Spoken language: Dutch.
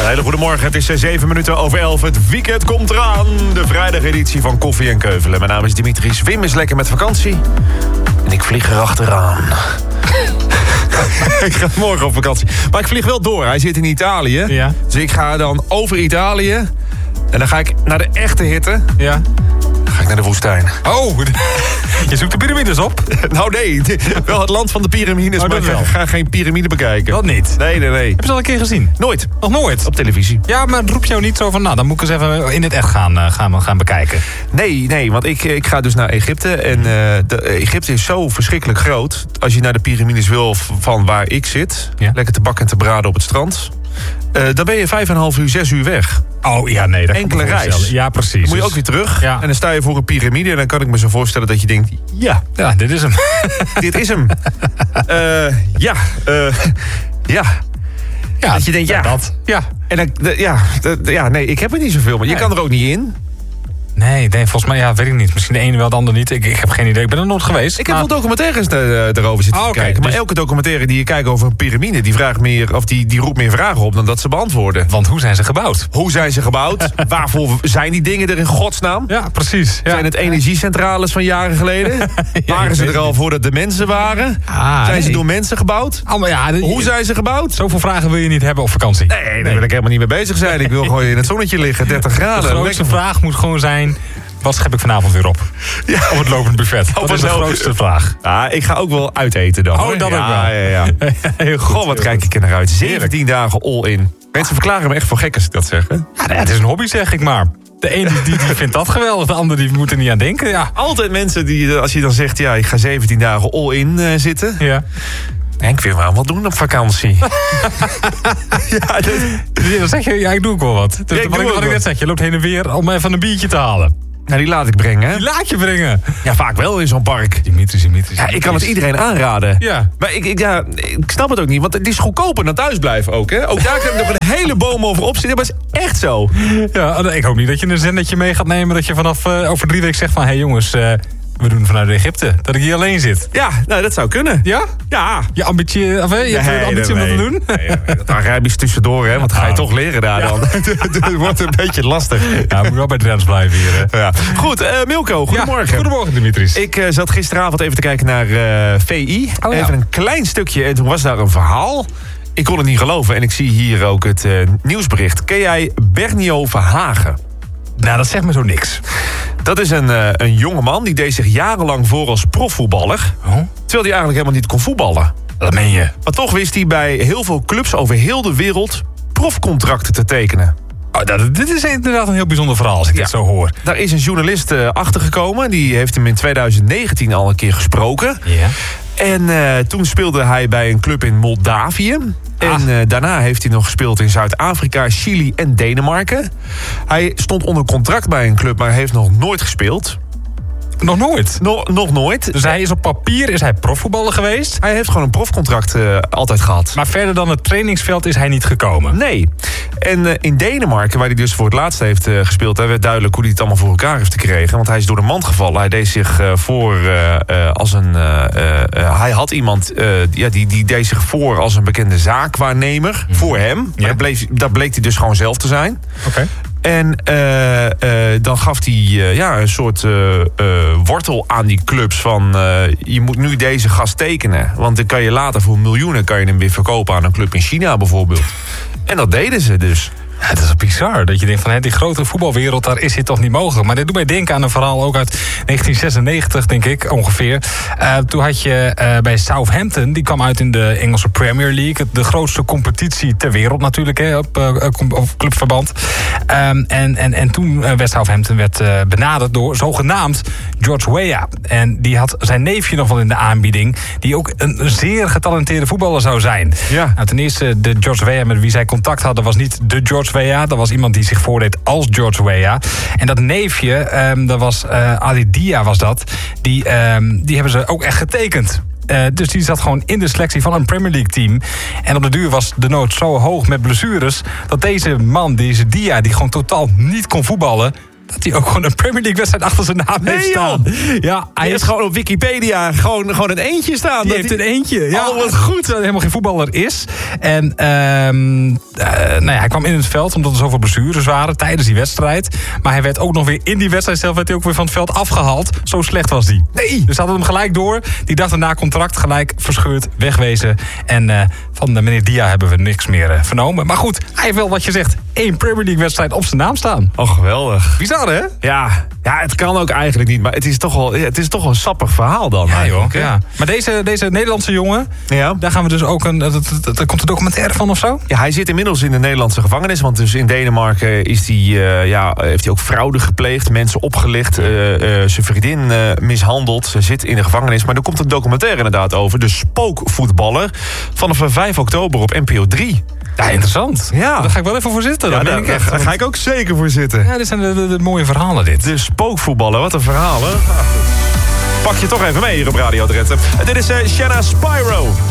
hele goede morgen. Het is 7 minuten over 11. Het weekend komt eraan. De vrijdageditie van Koffie en Keuvelen. Mijn naam is Dimitris. Wim is lekker met vakantie. En ik vlieg erachteraan. Ik ga morgen op vakantie. Maar ik vlieg wel door. Hij zit in Italië. Ja. Dus ik ga dan over Italië. En dan ga ik naar de echte hitte. Ja. Dan ga ik naar de woestijn. Oh, je zoekt de piramides op? Nou nee, wel het land van de piramides. Maar ik ga geen piramide bekijken. Dat niet? Nee. Heb je ze al een keer gezien? Nooit. Nog nooit? Op televisie. Ja, maar roep je nou niet zo van, nou, dan moet ik eens even in het echt gaan bekijken. Nee, want ik ga dus naar Egypte. En Egypte is zo verschrikkelijk groot. Als je naar de piramides wil van waar ik zit... Ja. Lekker te bakken en te braden op het strand... dan ben je 5,5 uur, 6 uur weg. Oh, ja, nee. Dat Enkele reis. Ja, precies. Dan moet je ook weer terug. Ja. En dan sta je voor een piramide. En dan kan ik me zo voorstellen dat je denkt... Ja, dit is hem. dit is hem. Ja. Dat je denkt, ja. Dat. Ja. En dan, nee, ik heb er niet zoveel. Maar je kan er ook niet in. Nee, volgens mij, ja, weet ik niet. Misschien de ene wel, de ander niet. Ik heb geen idee. Ik ben er nooit geweest. Ik heb wel documentaires erover zitten te kijken. Maar dus... elke documentaire die je kijkt over een piramide... die vraagt meer, of die roept meer vragen op dan dat ze beantwoorden. Want hoe zijn ze gebouwd? Hoe zijn ze gebouwd? Waarvoor zijn die dingen er in godsnaam? Ja, precies. Ja. Zijn het energiecentrales van jaren geleden? Waren ze er al voordat de mensen waren? Zijn ze door mensen gebouwd? Hoe zijn ze gebouwd? Zoveel vragen wil je niet hebben op vakantie. Nee, daar wil ik helemaal niet mee bezig zijn. Ik wil gewoon in het zonnetje liggen, 30 graden. De grootste vraag moet gewoon zijn... Wat schep ik vanavond weer op? Ja. Op het lopend buffet. Dat is de grootste vraag. Ik ga ook wel uiteten dan. Oh, dat ook wel. Ja. Heel goed. Goh, wat kijk ik er naar uit. 17 dagen all-in. Mensen verklaren me echt voor gek als ik dat zeg. Hè? Ja, het is een hobby, zeg ik maar. De een die vindt dat geweldig, de ander die moet er niet aan denken. Ja. Altijd mensen die, als je dan zegt... ja, ik ga 17 dagen all-in zitten... Ja. En ik wil wel wat doen op vakantie. Dan zeg je, ik doe ook wel wat. Dus wat ik net zeg, je loopt heen en weer om even een biertje te halen. Nou, die laat ik brengen, hè? Die laat je brengen? Ja, vaak wel in zo'n park. Dimitris. Ja, ik kan het iedereen aanraden. Ja. Maar ik snap het ook niet, want het is goedkoper dan thuisblijven ook, hè? Ook daar kan ik nog een hele boom over op zitten. Maar het is echt zo. Ja, ik hoop niet dat je een zendetje mee gaat nemen... dat je vanaf over 3 weken zegt van... hé jongens, we doen vanuit Egypte. Dat ik hier alleen zit. Ja, nou, dat zou kunnen. Ja? Ja. Je ambitie, je hebt de ambitie om dat te doen? Nee, dat Arabisch tussendoor, hè? Want ga je toch leren daar dan. Het wordt een beetje lastig. Ja, moet wel bij Drents blijven hier, hè? Ja. Goed, Milko, goedemorgen. Ja, goedemorgen, Dimitris. Ik zat gisteravond even te kijken naar VI. Oh, ja. Even een klein stukje en toen was daar een verhaal. Ik kon het niet geloven en ik zie hier ook het nieuwsbericht. Ken jij Bernio Verhagen? Nou, dat zegt me zo niks. Dat is een jongeman die deed zich jarenlang voor als profvoetballer. Oh? Terwijl hij eigenlijk helemaal niet kon voetballen. Dat meen je. Maar toch wist hij bij heel veel clubs over heel de wereld profcontracten te tekenen. Dit is inderdaad een heel bijzonder verhaal als ik dit zo hoor. Daar is een journalist achtergekomen. Die heeft hem in 2019 al een keer gesproken. Ja. En toen speelde hij bij een club in Moldavië. En daarna heeft hij nog gespeeld in Zuid-Afrika, Chili en Denemarken. Hij stond onder contract bij een club, maar heeft nog nooit gespeeld. Nog nooit? Nog nooit. Dus hij is op papier profvoetballer geweest? Hij heeft gewoon een profcontract altijd gehad. Maar verder dan het trainingsveld is hij niet gekomen? Nee. En in Denemarken, waar hij dus voor het laatst heeft gespeeld... daar werd duidelijk hoe hij het allemaal voor elkaar heeft gekregen. Want hij is door de mand gevallen. Hij deed zich voor als een... hij had iemand die deed zich voor als een bekende zaakwaarnemer. Voor hem. Ja. Maar dat bleek hij dus gewoon zelf te zijn. Oké. En dan gaf hij een soort wortel aan die clubs van... je moet nu deze gast tekenen. Want dan kan je later voor miljoenen kan je hem weer verkopen aan een club in China bijvoorbeeld. En dat deden ze dus. Ja, het is bizar dat je denkt van die grote voetbalwereld, daar is dit toch niet mogelijk. Maar dit doet mij denken aan een verhaal ook uit 1996, denk ik, ongeveer. Toen had je bij Southampton, die kwam uit in de Engelse Premier League. De grootste competitie ter wereld natuurlijk, hè, op clubverband. En toen werd Southampton benaderd door zogenaamd George Weah. En die had zijn neefje nog wel in de aanbieding, die ook een zeer getalenteerde voetballer zou zijn. Ja. Nou, ten eerste, de George Weah met wie zij contact hadden was niet de George Weah. Dat was iemand die zich voordeed als George Weah. En dat neefje, dat was Ali Dia was dat. Die hebben ze ook echt getekend. Dus die zat gewoon in de selectie van een Premier League team. En op de duur was de nood zo hoog met blessures... dat deze man, deze Dia, die gewoon totaal niet kon voetballen... dat hij ook gewoon een Premier League wedstrijd achter zijn naam heeft staan. Ja, hij heeft gewoon op Wikipedia gewoon een eentje staan. Die heeft een eentje. Ja, wat goed. Terwijl hij helemaal geen voetballer is. En hij kwam in het veld omdat er zoveel blessures waren tijdens die wedstrijd. Maar hij werd ook nog weer in die wedstrijd zelf werd hij ook weer van het veld afgehaald. Zo slecht was die. Nee. Dus hadden hem gelijk door. Die dag daarna contract gelijk verscheurd, wegwezen. En van de meneer Dia hebben we niks meer vernomen. Maar goed, hij heeft wel wat je zegt. 1 Premier League wedstrijd op zijn naam staan. Oh, geweldig. Bizar, hè? Ja, het kan ook eigenlijk niet. Maar het is toch wel een sappig verhaal dan. Ja, joh. Ja. Maar deze Nederlandse jongen, daar gaan we dus ook daar komt een documentaire van of zo? Ja, hij zit inmiddels in de Nederlandse gevangenis. Want dus in Denemarken heeft hij ook fraude gepleegd. Mensen opgelicht. Zijn vriendin mishandeld. Ze zit in de gevangenis. Maar er komt een documentaire inderdaad over. De spookvoetballer. Vanaf 5 oktober op NPO 3. Ja, interessant. Ja. Daar ga ik wel even voor zitten. Ja, daar ga ik ook zeker voor zitten. Ja, dit zijn de mooie verhalen, dit. De spookvoetballer, wat een verhaal, hè? Pak je toch even mee hier op Radio Drenthe. Dit is Shanna Spyro.